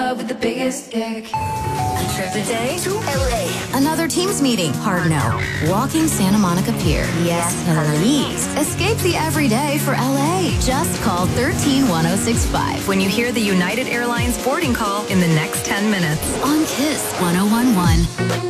club with the biggest dick. A trip today to LA. Another Teams meeting. Hard no. Walking Santa Monica Pier. Yes, please. Escape the everyday for LA. Just call 131065 when you hear the United Airlines boarding call in the next 10 minutes. On KISS 1011.